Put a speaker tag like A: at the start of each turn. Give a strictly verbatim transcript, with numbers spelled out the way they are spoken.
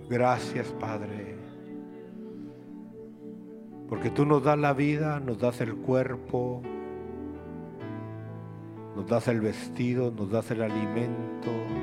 A: Gracias, Padre, porque tú nos das la vida, nos das el cuerpo, nos das el vestido, nos das el alimento,